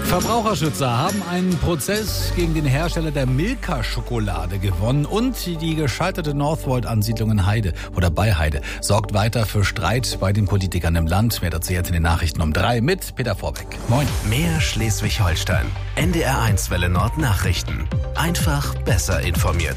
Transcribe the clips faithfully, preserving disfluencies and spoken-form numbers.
Verbraucherschützer haben einen Prozess gegen den Hersteller der Milka-Schokolade gewonnen und die gescheiterte Northvolt-Ansiedlung in Heide oder bei Heide sorgt weiter für Streit bei den Politikern im Land. Mehr dazu jetzt in den Nachrichten um drei mit Peter Vorbeck. Moin. Mehr Schleswig-Holstein. N D R eins Welle Nord Nachrichten. Einfach besser informiert.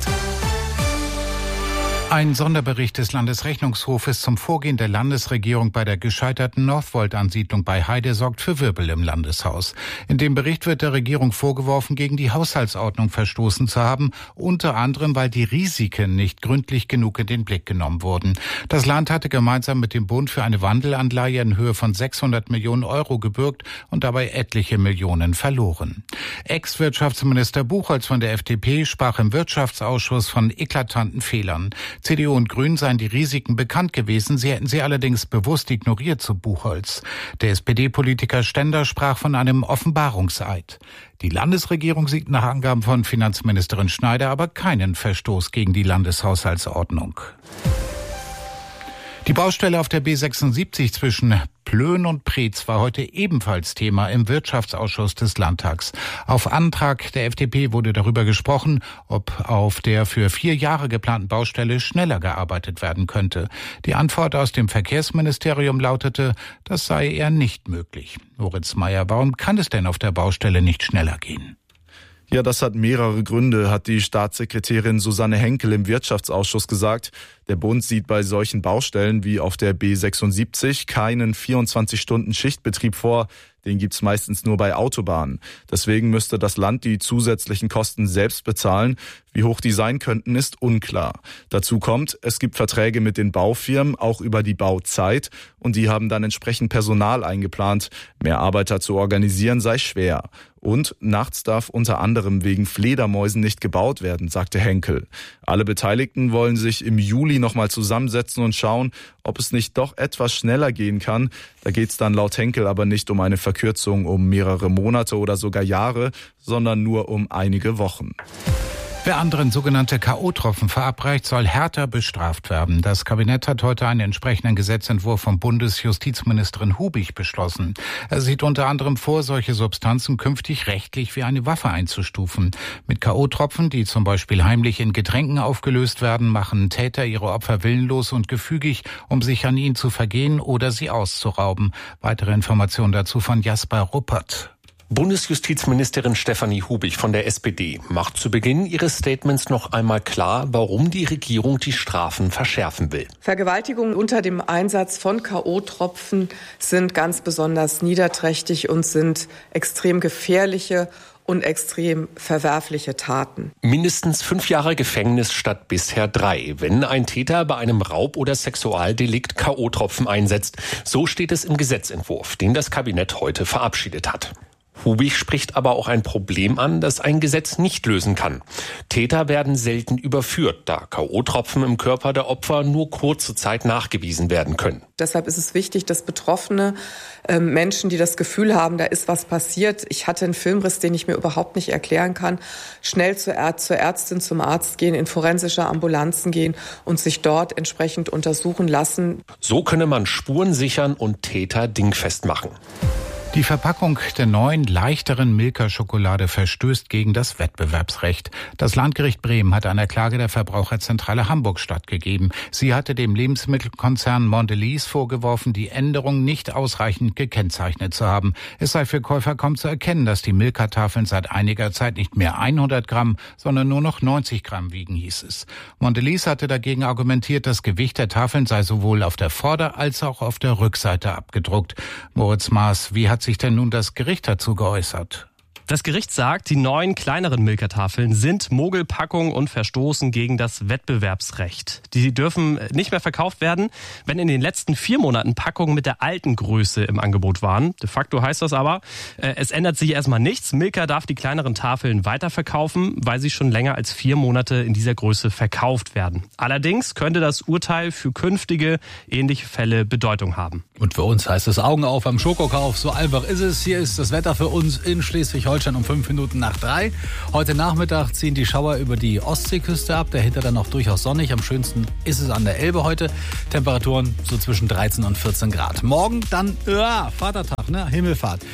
Ein Sonderbericht des Landesrechnungshofes zum Vorgehen der Landesregierung bei der gescheiterten Northvolt-Ansiedlung bei Heide sorgt für Wirbel im Landeshaus. In dem Bericht wird der Regierung vorgeworfen, gegen die Haushaltsordnung verstoßen zu haben, unter anderem, weil die Risiken nicht gründlich genug in den Blick genommen wurden. Das Land hatte gemeinsam mit dem Bund für eine Wandelanleihe in Höhe von sechshundert Millionen Euro gebürgt und dabei etliche Millionen verloren. Ex-Wirtschaftsminister Buchholz von der F D P sprach im Wirtschaftsausschuss von eklatanten Fehlern. C D U und Grünen seien die Risiken bekannt gewesen, sie hätten sie allerdings bewusst ignoriert, zu Buchholz. Der S P D-Politiker Stender sprach von einem Offenbarungseid. Die Landesregierung sieht nach Angaben von Finanzministerin Schneider aber keinen Verstoß gegen die Landeshaushaltsordnung. Die Baustelle auf der B sechsundsiebzig zwischen Plön und Preetz war heute ebenfalls Thema im Wirtschaftsausschuss des Landtags. Auf Antrag der F D P wurde darüber gesprochen, ob auf der für vier Jahre geplanten Baustelle schneller gearbeitet werden könnte. Die Antwort aus dem Verkehrsministerium lautete, das sei eher nicht möglich. Moritz Meyer, warum kann es denn auf der Baustelle nicht schneller gehen? Ja, das hat mehrere Gründe, hat die Staatssekretärin Susanne Henkel im Wirtschaftsausschuss gesagt. Der Bund sieht bei solchen Baustellen wie auf der B sechsundsiebzig keinen vierundzwanzig-Stunden-Schichtbetrieb vor. Den gibt's meistens nur bei Autobahnen. Deswegen müsste das Land die zusätzlichen Kosten selbst bezahlen. Wie hoch die sein könnten, ist unklar. Dazu kommt, es gibt Verträge mit den Baufirmen, auch über die Bauzeit. Und die haben dann entsprechend Personal eingeplant. Mehr Arbeiter zu organisieren sei schwer. Und nachts darf unter anderem wegen Fledermäusen nicht gebaut werden, sagte Henkel. Alle Beteiligten wollen sich im Juli nochmal zusammensetzen und schauen, ob es nicht doch etwas schneller gehen kann. Da geht's dann laut Henkel aber nicht um eine Verkürzung um mehrere Monate oder sogar Jahre, sondern nur um einige Wochen. Wer anderen sogenannte K O-Tropfen verabreicht, soll härter bestraft werden. Das Kabinett hat heute einen entsprechenden Gesetzentwurf von Bundesjustizministerin Hubig beschlossen. Er sieht unter anderem vor, solche Substanzen künftig rechtlich wie eine Waffe einzustufen. Mit K O-Tropfen, die zum Beispiel heimlich in Getränken aufgelöst werden, machen Täter ihre Opfer willenlos und gefügig, um sich an ihnen zu vergehen oder sie auszurauben. Weitere Informationen dazu von Jasper Ruppert. Bundesjustizministerin Stefanie Hubig von der S P D macht zu Beginn ihres Statements noch einmal klar, warum die Regierung die Strafen verschärfen will. Vergewaltigungen unter dem Einsatz von K O-Tropfen sind ganz besonders niederträchtig und sind extrem gefährliche und extrem verwerfliche Taten. Mindestens fünf Jahre Gefängnis statt bisher drei, wenn ein Täter bei einem Raub- oder Sexualdelikt K O-Tropfen einsetzt. So steht es im Gesetzentwurf, den das Kabinett heute verabschiedet hat. Hubig spricht aber auch ein Problem an, das ein Gesetz nicht lösen kann. Täter werden selten überführt, da K O-Tropfen im Körper der Opfer nur kurze Zeit nachgewiesen werden können. Deshalb ist es wichtig, dass Betroffene, äh, Menschen, die das Gefühl haben, da ist was passiert, ich hatte einen Filmriss, den ich mir überhaupt nicht erklären kann, schnell zur, Ärzt- zur Ärztin, zum Arzt gehen, in forensische Ambulanzen gehen und sich dort entsprechend untersuchen lassen. So könne man Spuren sichern und Täter dingfest machen. Die Verpackung der neuen, leichteren Milka-Schokolade verstößt gegen das Wettbewerbsrecht. Das Landgericht Bremen hat einer Klage der Verbraucherzentrale Hamburg stattgegeben. Sie hatte dem Lebensmittelkonzern Mondelez vorgeworfen, die Änderung nicht ausreichend gekennzeichnet zu haben. Es sei für Käufer kaum zu erkennen, dass die Milka-Tafeln seit einiger Zeit nicht mehr hundert Gramm, sondern nur noch neunzig Gramm wiegen, hieß es. Mondelez hatte dagegen argumentiert, das Gewicht der Tafeln sei sowohl auf der Vorder- als auch auf der Rückseite abgedruckt. Moritz Maas, wie hat sich denn nun das Gericht dazu geäußert? Das Gericht sagt, die neuen kleineren Milka-Tafeln sind Mogelpackung und verstoßen gegen das Wettbewerbsrecht. Die dürfen nicht mehr verkauft werden, wenn in den letzten vier Monaten Packungen mit der alten Größe im Angebot waren. De facto heißt das aber, es ändert sich erstmal nichts. Milka darf die kleineren Tafeln weiterverkaufen, weil sie schon länger als vier Monate in dieser Größe verkauft werden. Allerdings könnte das Urteil für künftige ähnliche Fälle Bedeutung haben. Und für uns heißt es Augen auf am Schokokauf. So einfach ist es. Hier ist das Wetter für uns in Schleswig-Holstein um fünf Minuten nach drei. Heute Nachmittag ziehen die Schauer über die Ostseeküste ab. Dahinter dann auch durchaus sonnig. Am schönsten ist es an der Elbe heute. Temperaturen so zwischen dreizehn und vierzehn Grad. Morgen dann, ja, Vatertag, ne? Himmelfahrt.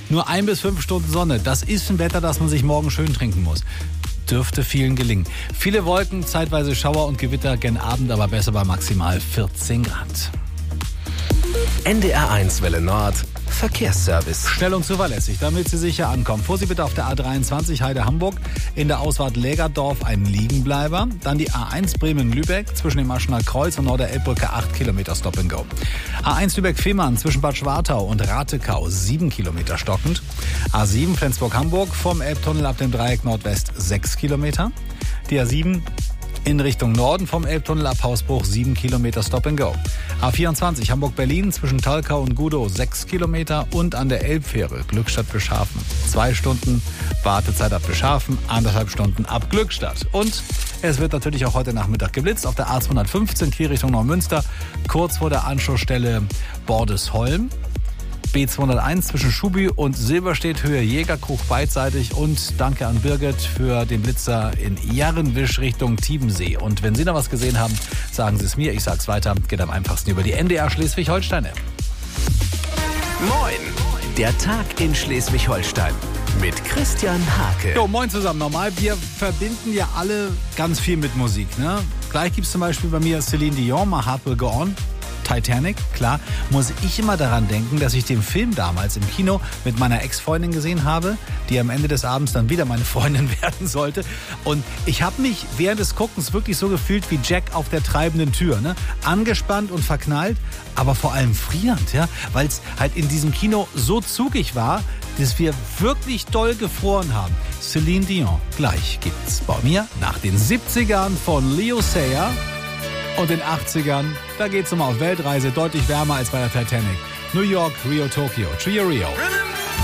Nur ein bis fünf Stunden Sonne. Das ist ein Wetter, das man sich morgen schön trinken muss. Dürfte vielen gelingen. Viele Wolken, zeitweise Schauer und Gewitter, gen Abend aber besser bei maximal vierzehn Grad. N D R eins Welle Nord Verkehrsservice. Schnell und zuverlässig, damit Sie sicher ankommen. Vorsicht bitte auf der A dreiundzwanzig Heide-Hamburg, in der Ausfahrt Lägerdorf ein Liegenbleiber. Dann die A eins Bremen-Lübeck zwischen dem Aschener Kreuz und Norder-Elbbrücke acht Kilometer Stop and Go. A eins Lübeck-Fehmarn zwischen Bad Schwartau und Ratekau sieben Kilometer stockend. A sieben Flensburg-Hamburg vom Elbtunnel ab dem Dreieck Nordwest sechs Kilometer. Die A sieben in Richtung Norden vom Elbtunnel ab Hausbruch sieben Kilometer Stop and Go. A vierundzwanzig Hamburg-Berlin zwischen Talkau und Gudow sechs Kilometer und an der Elbfähre Glückstadt-Bischhafen zwei Stunden Wartezeit ab Bischhafen, anderthalb Stunden ab Glückstadt. Und es wird natürlich auch heute Nachmittag geblitzt auf der A zweihundertfünfzehn Kiel Richtung Neumünster, kurz vor der Anschlussstelle Bordesholm. B zweihunderteins zwischen Schubi und Silberstedt, Höhe Jägerkrug beidseitig. Und danke an Birgit für den Blitzer in Jarrenwisch Richtung Tiebensee. Und wenn Sie noch was gesehen haben, sagen Sie es mir. Ich sag's weiter. Geht am einfachsten über die N D R Schleswig-Holstein App. Moin! Der Tag in Schleswig-Holstein mit Christian Hake. Jo, moin zusammen. Normal, wir verbinden ja alle ganz viel mit Musik, ne? Gleich gibt's zum Beispiel bei mir Celine Dion, My Heart Will Go On. Titanic, klar, muss ich immer daran denken, dass ich den Film damals im Kino mit meiner Ex-Freundin gesehen habe, die am Ende des Abends dann wieder meine Freundin werden sollte. Und ich habe mich während des Guckens wirklich so gefühlt wie Jack auf der treibenden Tür, ne? Angespannt und verknallt, aber vor allem frierend, ja, weil es halt in diesem Kino so zugig war, dass wir wirklich doll gefroren haben. Celine Dion, gleich gibt's bei mir nach den siebzigern von Leo Sayer. Und in den achtzigern, da geht's nochmal auf Weltreise, deutlich wärmer als bei der Titanic. New York, Rio, Tokio, Trio Rio.